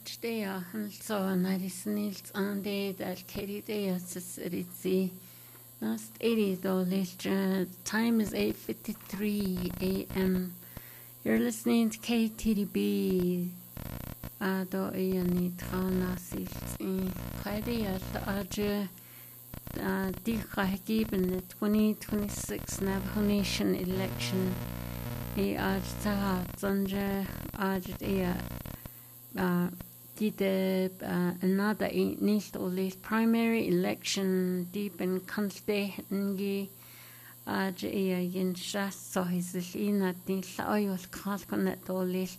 Dea, and so Narisnils and Dea, Katie Dea, Sissi. Last 80 though, time is 8:53 a.m. You're listening to KTDB. Do Iani Trana Sils in Kadia, the Dika given the 2026 Navajo Nation election. Taha Zanja Ajit did another initial primary election deep in Kanste Ngi Yin Shas so his Lina Tin Saoyos Kalkonet or list